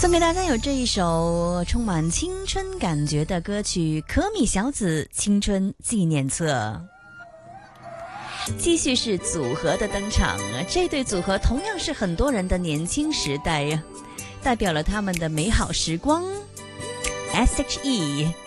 送给大家有这一首充满青春感觉的歌曲《可米小子青春纪念册》。继续是组合的登场，这对组合同样是很多人的年轻时代呀，代表了他们的美好时光。S.H.E